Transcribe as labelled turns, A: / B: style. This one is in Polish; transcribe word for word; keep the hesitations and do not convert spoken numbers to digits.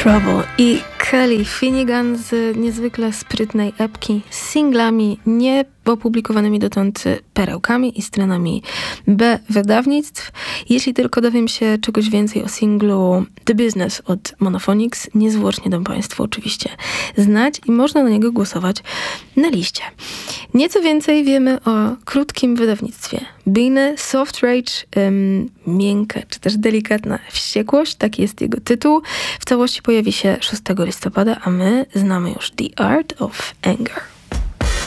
A: Trouble i Kelly Finnegan z niezwykle sprytnej epki z singlami nieopublikowanymi dotąd perełkami i stronami B wydawnictw. Jeśli tylko dowiem się czegoś więcej o singlu The Business od Monophonics, niezwłocznie dam Państwu oczywiście znać i można na niego głosować na liście. Nieco więcej wiemy o krótkim wydawnictwie. Beany, Soft Rage, um, miękka czy też delikatna wściekłość, taki jest jego tytuł. W całości pojawi się szóstego listopada, a my znamy już The Art of Anger.